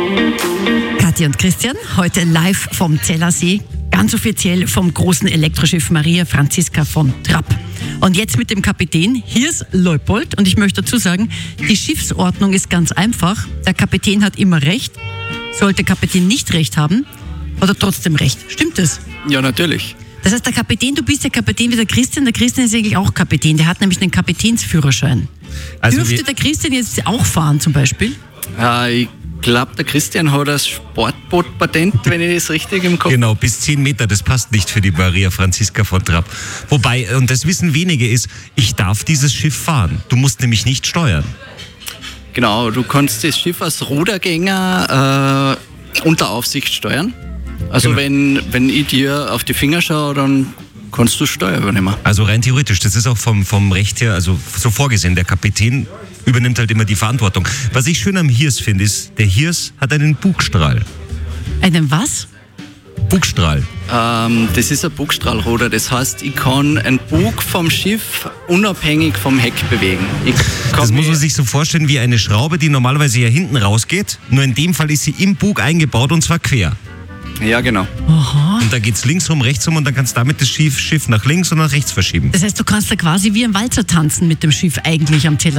Kathi und Christian, heute live vom Zellersee, ganz offiziell vom großen Elektroschiff Maria Franziska von Trapp. Und jetzt mit dem Kapitän, hier ist Leupold, und ich möchte dazu sagen, die Schiffsordnung ist ganz einfach. Der Kapitän hat immer recht. Sollte der Kapitän nicht recht haben, hat er trotzdem recht. Stimmt das? Ja, natürlich. Das heißt, der Kapitän, du bist der Kapitän wie der Christian. Der Christian ist eigentlich auch Kapitän. Der hat nämlich einen Kapitänsführerschein. Also Dürfte der Christian jetzt auch fahren zum Beispiel? Ich glaube, der Christian hat das Sportbootpatent, wenn ich das richtig im Kopf habe. Genau, bis 10 Meter, das passt nicht für die Maria Franziska von Trapp. Wobei, und das wissen wenige, ist, ich darf dieses Schiff fahren. Du musst nämlich nicht steuern. Genau, du kannst das Schiff als Rudergänger unter Aufsicht steuern. Also Genau. wenn ich dir auf die Finger schaue, dann kannst du Steuer übernehmen. Also rein theoretisch, das ist auch vom Recht her also so vorgesehen. Der Kapitän übernimmt halt immer die Verantwortung. Was ich schön am Hirs finde, ist, der Hirs hat einen Bugstrahl. Einen was? Bugstrahl. Das ist ein Bugstrahlruder. Das heißt, ich kann einen Bug vom Schiff unabhängig vom Heck bewegen. Das muss man sich so vorstellen wie eine Schraube, die normalerweise ja hinten rausgeht. Nur in dem Fall ist sie im Bug eingebaut und zwar quer. Ja, genau. Aha. Und da geht's links rum, rechts rum und dann kannst du damit das Schiff nach links und nach rechts verschieben. Das heißt, du kannst da quasi wie ein Walzer tanzen mit dem Schiff eigentlich am Teller.